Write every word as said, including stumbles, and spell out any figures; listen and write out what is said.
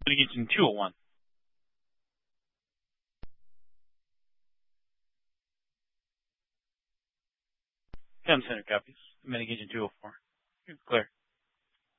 Mitigation two oh one. Cam center copies. Mitigation two oh four. You're clear.